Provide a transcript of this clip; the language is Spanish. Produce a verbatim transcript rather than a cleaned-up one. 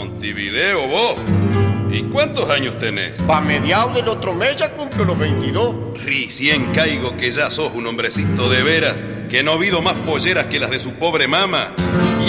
Montevideo vos. ¿Y cuántos años tenés? Pa' mediados del otro mes ya cumplo los veintidós. Recién caigo que ya sos un hombrecito de veras, que no ha habido más polleras que las de su pobre mama.